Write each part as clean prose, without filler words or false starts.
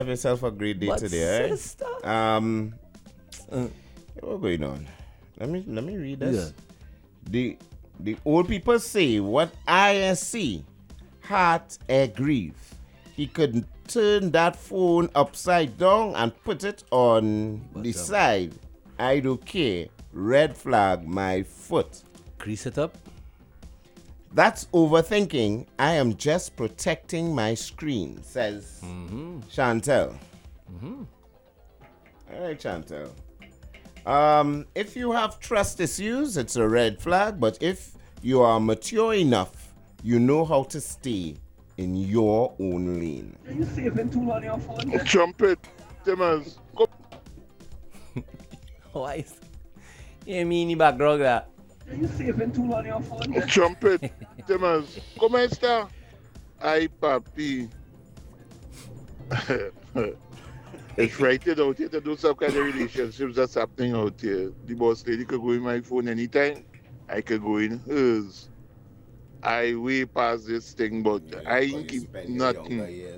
Have yourself a great day But today, sister. What's going on? Let me read this. Yeah. The old people say what I see, heart a grief. He could turn that phone upside down and put it on the side. I don't care. Red flag my foot. Crease it up. That's overthinking. I am just protecting my screen, says Chantel. All right, Chantel. If you have trust issues, it's a red flag. But if you are mature enough, you know how to stay in your own lane. Are you saving too on your phone? Trumpet, Timmers. Why? You mean the background that? Are you saving too on your phone? Trumpet, Timmers. ¿Cómo está? Ay, papi. It's frightened out here to do some kind of relationships that's happening out here. The boss lady could go in my phone anytime. I could go in hers. I way past this thing, but I ain't keep nothing.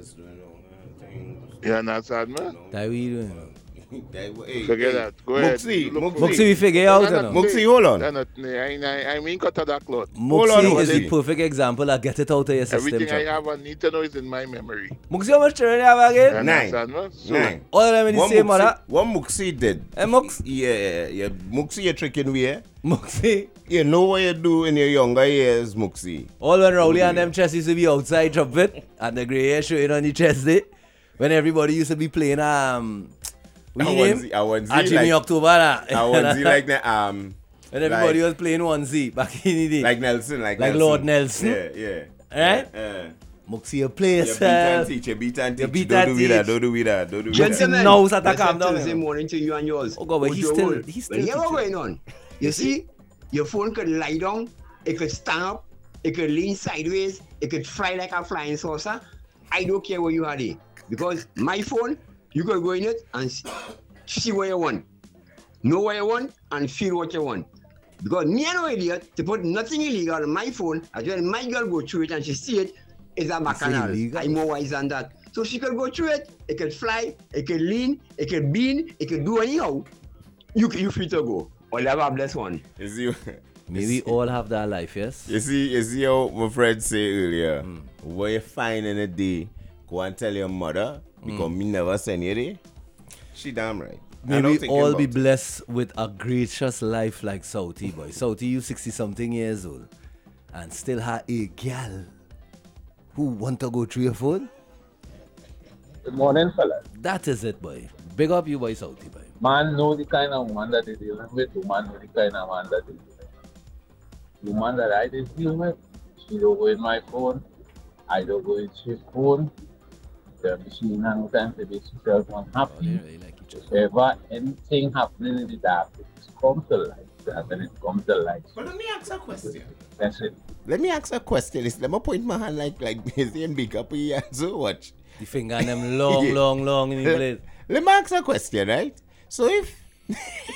You understand, man? That we doing. Forget that. Go ahead. Muxi, we figure out. Muxi, hold on. I mean, cut to that cloth. Muxi is the perfect example of get it out of your system. Everything I have and need to know is in my memory. Muxi, how much children you have again? Nine. All of them in the same mother? What Muxi did. Mux? Yeah. Muxi, you're tricking me. Muxi. You know what you do in your younger years, Muxi. All when Rowley and them chest used to be outside trumpet and the grey hair showing on the chest day. When everybody used to be playing what you name? Jimmy like, October. I onesie like the when everybody was playing onesie back in the day. Like Nelson, like Lord Nelson. Yeah. Right? Muxi, you play yourself. You beat and teach. You Don't do with that. Gentlemen, knows how to calm down. Thursday morning to you and yours. Oh God, but he's still But what's going on? You see, your phone could lie down, it could stand up, it could lean sideways, it could fly like a flying saucer. I don't care where you are there. Because my phone, you could go in it and see what you want. Know what you want and feel what you want. Because me and no idiot to put nothing illegal on my phone, as when my girl go through it and she see it, it's a bacchanal. I'm more wise than that. So she could go through it could fly, it could lean, it could bean, it could do anyhow. You free to go. Or have a blessed one. Maybe we all have that life, yes? You see how my friend say earlier, what you find in a day, go and tell your mother, because me never send you there. She damn right. May we all be blessed with a gracious life like Southie, boy. Southie, you 60-something years old and still have a girl who want to go through your phone? Good morning, fella. That is it, boy. Big up you, boy, Southie, boy. Man know the kind of woman that they dealing with. Woman know the kind of man that they dealing with. The woman that I did deal with, she don't go in my phone. I don't go in his phone. She ain't no time to be herself unhappy. If ever anything happening in the dark, it comes to light. When it comes to light. But let me ask a question. That's it. Let me ask a question. Let me point my hand like busy and big up here and so watch. The finger and them long in the place. Let me ask a question, right? So if